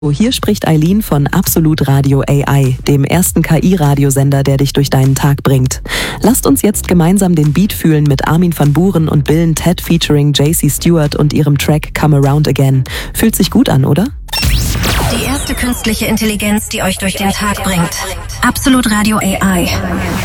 Hier spricht Eileen von Absolut Radio AI, dem ersten KI-Radiosender, der dich durch deinen Tag bringt. Lasst uns jetzt gemeinsam den Beat fühlen mit Armin van Buuren und Bill & Ted featuring JC Stewart und ihrem Track Come Around Again. Fühlt sich gut an, oder? Die erste künstliche Intelligenz, die euch durch den Tag bringt. Absolut Radio AI.